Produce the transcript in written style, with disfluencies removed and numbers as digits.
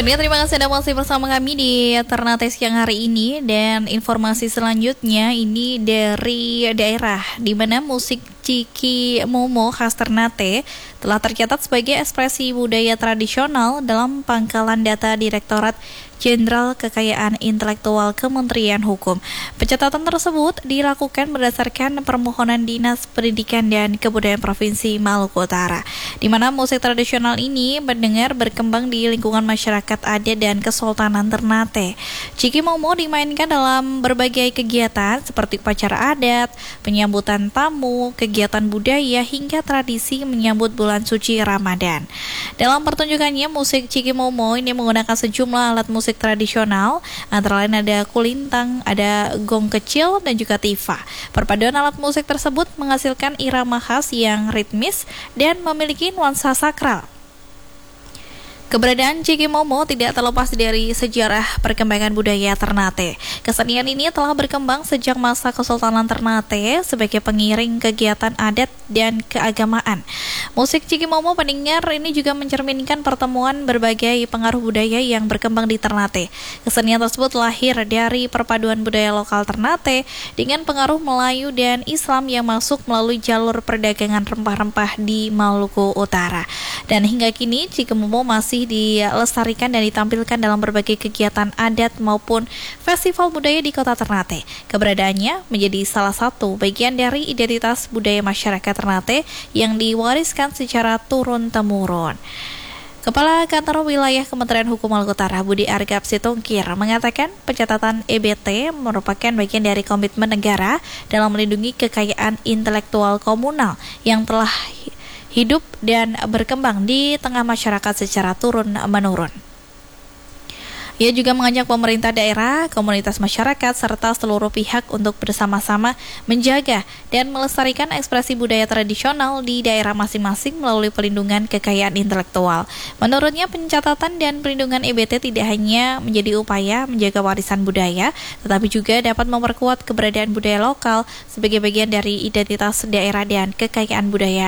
Pendengar, terima kasih Anda masih bersama kami di Ternate siang hari ini. Dan informasi selanjutnya ini dari daerah di mana musik Ciki Momo khas Ternate telah tercatat sebagai ekspresi budaya tradisional dalam pangkalan data Direktorat Jenderal Kekayaan Intelektual Kementerian Hukum. Pencatatan tersebut dilakukan berdasarkan permohonan Dinas Pendidikan dan Kebudayaan Provinsi Maluku Utara, di mana musik tradisional ini berkembang di lingkungan masyarakat adat dan Kesultanan Ternate. Ciki Momo dimainkan dalam berbagai kegiatan seperti upacara adat, penyambutan tamu, kegiatan budaya, hingga tradisi menyambut bulan suci Ramadan. Dalam pertunjukannya, musik Ciki Momo ini menggunakan sejumlah alat musik tradisional, antara lain ada kulintang, ada gong kecil, dan juga tifa. Perpaduan alat musik tersebut menghasilkan irama khas yang ritmis dan memiliki nuansa sakral. Keberadaan Ciki Momo tidak terlepas dari sejarah perkembangan budaya Ternate. Kesenian ini telah berkembang sejak masa Kesultanan Ternate sebagai pengiring kegiatan adat dan keagamaan. Musik Ciki Momo, pendengar, ini juga mencerminkan pertemuan berbagai pengaruh budaya yang berkembang di Ternate. Kesenian tersebut lahir dari perpaduan budaya lokal Ternate dengan pengaruh Melayu dan Islam yang masuk melalui jalur perdagangan rempah-rempah di Maluku Utara. Dan hingga kini Ciki Momo masih dilestarikan dan ditampilkan dalam berbagai kegiatan adat maupun festival budaya di kota Ternate. Keberadaannya menjadi salah satu bagian dari identitas budaya masyarakat Ternate yang diwariskan secara turun-temurun. Kepala Kantor Wilayah Kementerian Hukum Maluku Utara, Budi Argap Situngkir, mengatakan pencatatan EBT merupakan bagian dari komitmen negara dalam melindungi kekayaan intelektual komunal yang telah hidup dan berkembang di tengah masyarakat secara turun-menurun. Ia juga mengajak pemerintah daerah, komunitas masyarakat, serta seluruh pihak untuk bersama-sama menjaga dan melestarikan ekspresi budaya tradisional di daerah masing-masing melalui pelindungan kekayaan intelektual. Menurutnya, pencatatan dan pelindungan EBT tidak hanya menjadi upaya menjaga warisan budaya, tetapi juga dapat memperkuat keberadaan budaya lokal sebagai bagian dari identitas daerah dan kekayaan budaya